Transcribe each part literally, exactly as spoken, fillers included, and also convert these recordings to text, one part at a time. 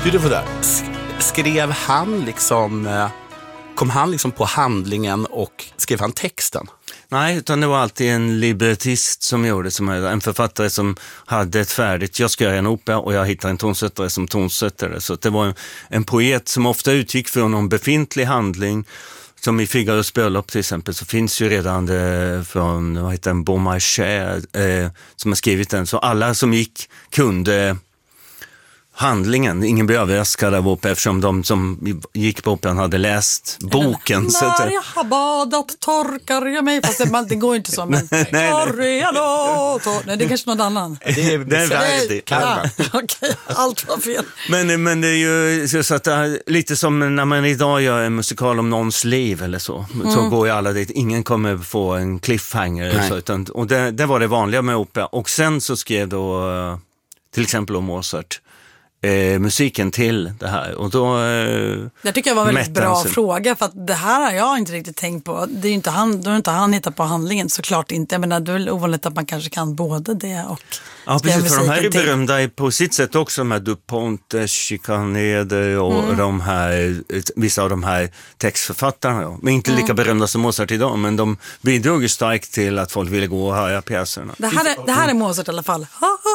Du, det var där. Skrev han liksom, kom han liksom på handlingen och skrev han texten? Nej, utan det var alltid en librettist som gjorde, som en författare som hade ett färdigt, jag ska göra en opera och jag hittar en tonsättare som tonsättare. Så det var en, en poet som ofta utgick från någon befintlig handling. Som i Figaros bröllop till exempel, så finns ju redan det från, vad heter den, Beaumarchais eh, som har skrivit den. Så alla som gick kunde handlingen. Ingen blev överraskad av opera eftersom de som gick på operan hade läst boken. När så att, jag har badat torkar jag mig. Fast det, det går inte så. Men nej, nej. Torriano, tor- nej, det är kanske någon annan. Det är, det är Verdi. Ja, okej, allt var fel. Men, men det är ju så att det är lite som när man idag gör en musikal om någons liv eller så. Mm. Så går ju alla dit. Ingen kommer få en cliffhanger. Eller så, utan, och det, det var det vanliga med opera. Och sen så skrev då till exempel om Mozart Eh, musiken till det här och då eh, det tycker jag var en väldigt bra sin... fråga, för att det här har jag inte riktigt tänkt på. Det är ju inte han, då är inte han hittat på handlingen, såklart inte. Jag menar, det är väl ovanligt att man kanske kan både det och ja, precis, för de här är till. berömda på sitt sätt också, de här Dupont, Chicanede och mm. de här, vissa av de här textförfattarna, ja. Men inte lika mm. berömda som Mozart idag, men de bidrog ju starkt till att folk ville gå och höra pjäserna. Det här är, det här är Mozart i alla fall.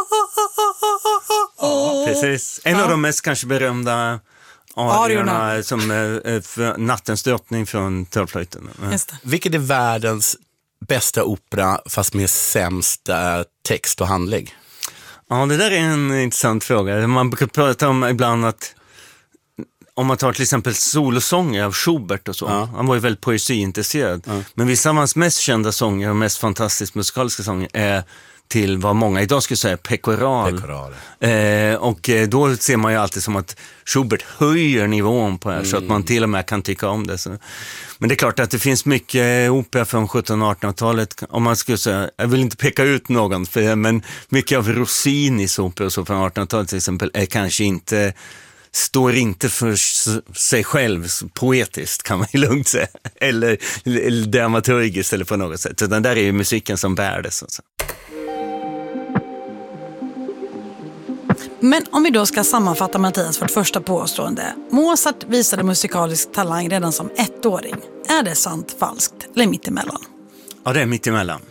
Ja, precis. En ja. av de mest kanske berömda ariorna som är Nattens drottning från Trollflöjten. Vilket är världens bästa opera fast med sämst text och handling? Ja, det där är en intressant fråga. Man brukar prata om ibland att om man tar till exempel solosånger av Schubert och så. Ja. Han var ju väldigt poesiintresserad. Ja. Men vissa av hans mest kända sånger och mest fantastiskt musikaliska sånger är till vad många idag skulle säga pekoral. pekoral. Eh, och då ser man ju alltid som att Schubert höjer nivån på det här, mm. så att man till och med kan tycka om det. Så. Men det är klart att det finns mycket opera från sjuttonhundra- och artonhundratalet. Om man skulle säga, jag vill inte peka ut någon, för, men mycket av Rossinis opera så från artonhundratalet till exempel är kanske inte, står inte för sig själv poetiskt, kan man ju lugnt säga. Eller, eller dramaturgiskt eller på något sätt. Så den där är ju musiken som bär det, så att säga. Men om vi då ska sammanfatta Mattias vårt första påstående. Mozart visade musikalisk talang redan som ettåring. Är det sant, falskt eller mittemellan? Ja, det är mittemellan.